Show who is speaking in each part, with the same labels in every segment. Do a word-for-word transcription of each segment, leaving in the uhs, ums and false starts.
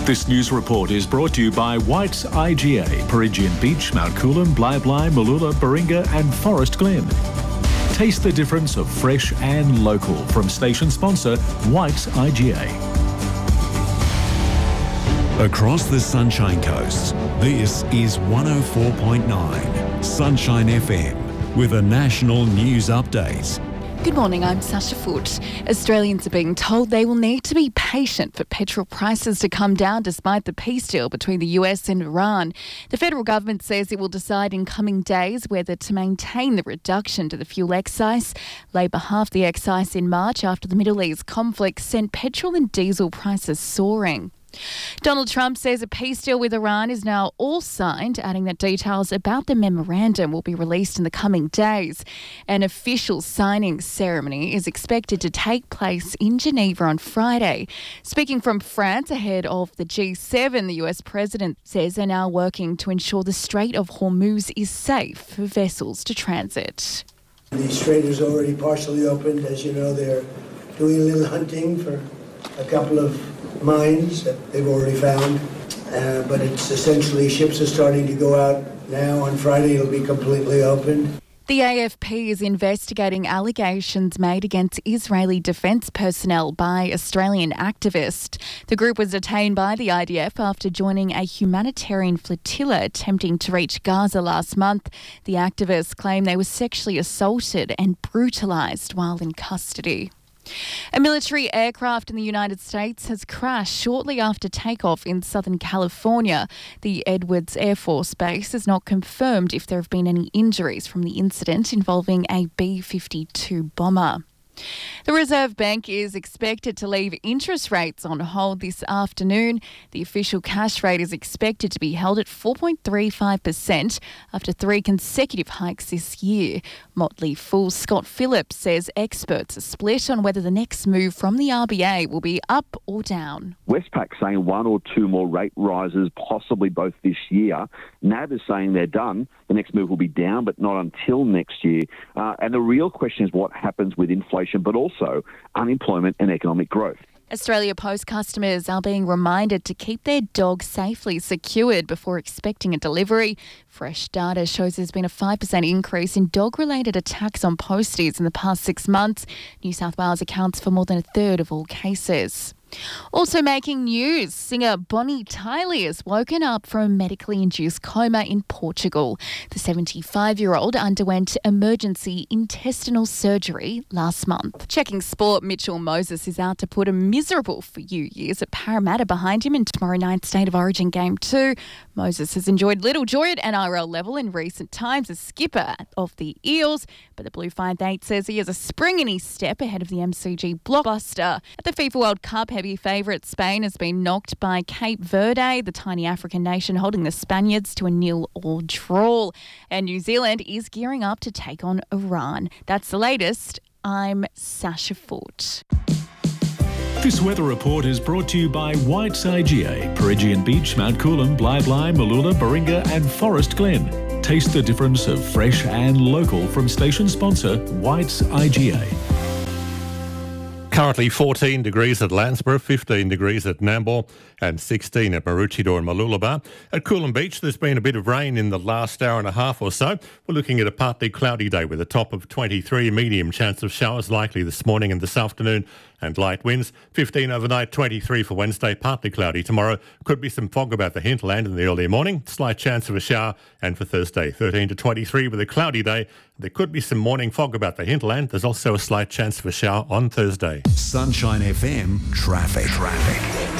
Speaker 1: This news report is brought to you by White's I G A, Perigian Beach, Mount Coolum, Bly Bly, Mooloolah, Baringa and Forest Glen. Taste the difference of fresh and local from station sponsor White's I G A.
Speaker 2: Across the Sunshine Coast, this is one oh four point nine Sunshine F M with a national news update.
Speaker 3: Good morning, I'm Sasha Foote. Australians are being told they will need to be patient for petrol prices to come down despite the peace deal between the U S and Iran. The federal government says it will decide in coming days whether to maintain the reduction to the fuel excise. Labor halved the excise in March after the Middle East conflict sent petrol and diesel prices soaring. Donald Trump says a peace deal with Iran is now all signed, adding that details about the memorandum will be released in the coming days. An official signing ceremony is expected to take place in Geneva on Friday. Speaking from France ahead of the G seven, the U S president says they're now working to ensure the Strait of Hormuz is safe for vessels to transit.
Speaker 4: The strait is already partially opened. As you know, they're doing a little hunting for a couple of mines that they've already found, uh, but it's essentially ships are starting to go out now. On Friday it'll be completely open.
Speaker 3: The A F P is investigating allegations made against Israeli defence personnel by Australian activists. The group was detained by the I D F after joining a humanitarian flotilla attempting to reach Gaza last month. The activists claim they were sexually assaulted and brutalised while in custody. A military aircraft in the United States has crashed shortly after takeoff in Southern California. The Edwards Air Force Base has not confirmed if there have been any injuries from the incident involving a B fifty-two bomber. The Reserve Bank is expected to leave interest rates on hold this afternoon. The official cash rate is expected to be held at four point three five percent after three consecutive hikes this year. Motley Fool's Scott Phillips says experts are split on whether the next move from the R B A will be up or down.
Speaker 5: Westpac saying one or two more rate rises, possibly both this year. N A B is saying they're done. The next move will be down, but not until next year. Uh, and the real question is what happens with inflation, but also unemployment and economic growth.
Speaker 3: Australia Post customers are being reminded to keep their dog safely secured before expecting a delivery. Fresh data shows there's been a five percent increase in dog-related attacks on posties in the past six months. New South Wales accounts for more than a third of all cases. Also making news, singer Bonnie Tyler has woken up from a medically induced coma in Portugal. The seventy-five-year-old underwent emergency intestinal surgery last month. Checking sport, Mitchell Moses is out to put a miserable few years at Parramatta behind him in tomorrow night's State of Origin Game two. Moses has enjoyed little joy at N R L level in recent times as skipper of the Eels, but the Blue five eight says he has a spring in his step ahead of the M C G blockbuster. At the FIFA World Cup, heavy favourite Spain has been knocked by Cape Verde, the tiny African nation holding the Spaniards to a nil-all draw. And New Zealand is gearing up to take on Iran. That's the latest. I'm Sasha Foote.
Speaker 1: This weather report is brought to you by White's I G A, Perigian Beach, Mount Coolum, Bly Bly, Mooloolah, Baringa and Forest Glen. Taste the difference of fresh and local from station sponsor White's I G A.
Speaker 6: Currently fourteen degrees at Landsborough, fifteen degrees at Nambour and sixteen at Maroochydore and Mooloolaba. At Coolum Beach, there's been a bit of rain in the last hour and a half or so. We're looking at a partly cloudy day with a top of twenty-three, medium chance of showers likely this morning and this afternoon and light winds. fifteen overnight, twenty-three for Wednesday, partly cloudy tomorrow. Could be some fog about the hinterland in the early morning, slight chance of a shower. And for Thursday, thirteen to twenty-three with a cloudy day. There could be some morning fog about the hinterland. There's also a slight chance of a shower on Thursday.
Speaker 2: Sunshine F M traffic. Traffic.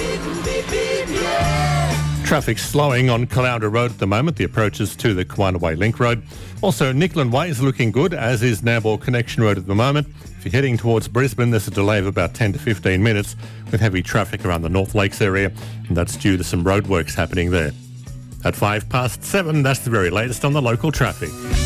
Speaker 6: Traffic slowing on Caloundra Road at the moment. The approaches to the Kawanaway Link Road. Also, Nickland Way is looking good, as is Nambour Connection Road at the moment. If you're heading towards Brisbane, there's a delay of about ten to fifteen minutes with heavy traffic around the North Lakes area, and that's due to some roadworks happening there. At five past seven, that's the very latest on the local traffic.